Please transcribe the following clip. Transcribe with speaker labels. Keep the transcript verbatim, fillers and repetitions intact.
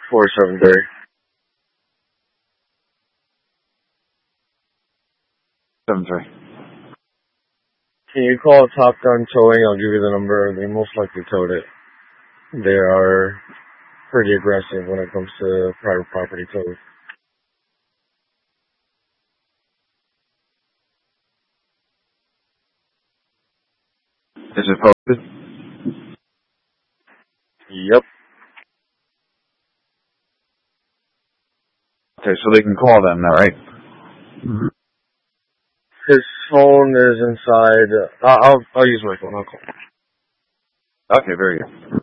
Speaker 1: four seven three.
Speaker 2: Seven three.
Speaker 1: Can you call Top Gun Towing? I'll give you the number. They most likely towed it. They are pretty aggressive when it comes to private property tows.
Speaker 2: Is it posted?
Speaker 1: Yep.
Speaker 2: Okay, so they can call them now, right? Mm-hmm.
Speaker 1: His phone is inside. Uh, I'll I'll use my phone. I'll call.
Speaker 2: Okay, very good.